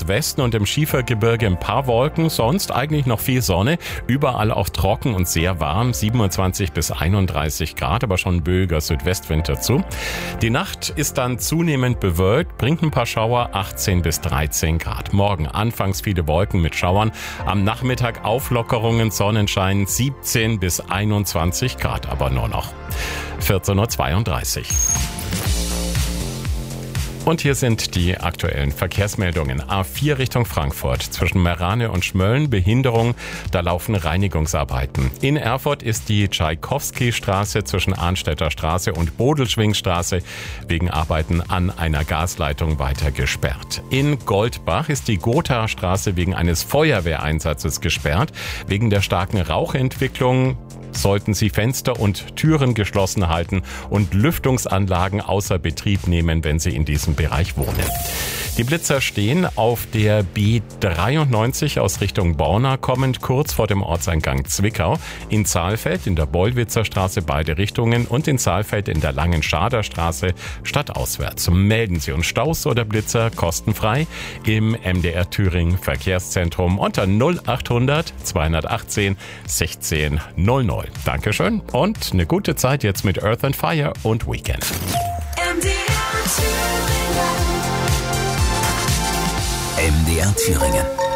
Nordwesten und im Schiefergebirge ein paar Wolken, sonst eigentlich noch viel Sonne. Überall auch trocken und sehr warm, 27 bis 31 Grad, aber schon böiger Südwestwind dazu. Die Nacht ist dann zunehmend bewölkt, bringt ein paar Schauer, 18 bis 13 Grad. Morgen anfangs viele Wolken mit Schauern, am Nachmittag Auflockerungen, Sonnenschein, 17 bis 21 Grad aber nur noch. 14:32 Uhr. Und hier sind die aktuellen Verkehrsmeldungen. A4 Richtung Frankfurt. Zwischen Merane und Schmölln Behinderung, da laufen Reinigungsarbeiten. In Erfurt ist die Tschaikowski-Straße zwischen Arnstädter Straße und Bodelschwingstraße wegen Arbeiten an einer Gasleitung weiter gesperrt. In Goldbach ist die Gothastraße wegen eines Feuerwehreinsatzes gesperrt. Wegen der starken Rauchentwicklung sollten Sie Fenster und Türen geschlossen halten und Lüftungsanlagen außer Betrieb nehmen, wenn Sie in diesem Bereich wohnen. Die Blitzer stehen auf der B93 aus Richtung Borna kommend, kurz vor dem Ortseingang Zwickau, in Saalfeld in der Bollwitzer Straße beide Richtungen und in Saalfeld in der Langen Schader Straße stadtauswärts. Melden Sie uns Staus oder Blitzer kostenfrei im MDR Thüringen Verkehrszentrum unter 0800 218 16 00. Dankeschön und eine gute Zeit jetzt mit Earth and Fire und Weekend. MDR Thüringen.